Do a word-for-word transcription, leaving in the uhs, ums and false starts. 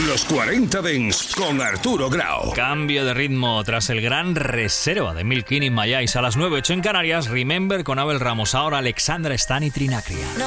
Los cuarenta Dance con Arturo Grau. Cambio de ritmo tras el gran Reserva de Milkin y Mayais a las nueve ocho en Canarias. Remember con Abel Ramos. Ahora Alexandra Stan y Trinacria.